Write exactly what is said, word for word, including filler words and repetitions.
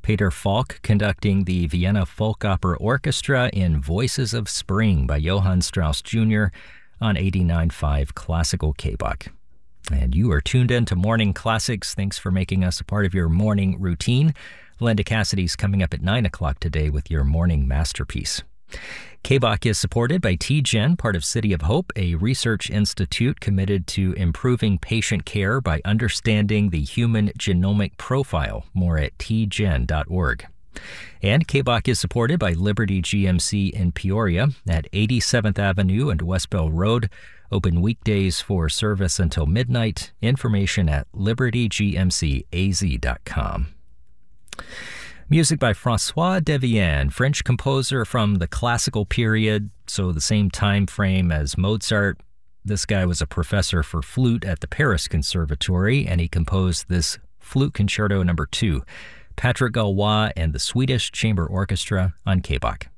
Peter Falk conducting the Vienna Folk Opera Orchestra in Voices of Spring by Johann Strauss Junior on eighty-nine point five Classical K B O C. And you are tuned in to Morning Classics. Thanks for making us a part of your morning routine. Linda Cassidy's coming up at nine o'clock today with your morning masterpiece. K B O C is supported by T G E N, part of City of Hope, a research institute committed to improving patient care by understanding the human genomic profile. More at T G E N dot org. And K B O C is supported by Liberty G M C in Peoria at eighty-seventh Avenue and West Bell Road. Open weekdays for service until midnight. Information at liberty g m c a z dot com. Music by François Devienne, French composer from the classical period, so the same time frame as Mozart. This guy was a professor for flute at the Paris Conservatory, and he composed this Flute Concerto number two, Patrick Galois and the Swedish Chamber Orchestra on K B O C.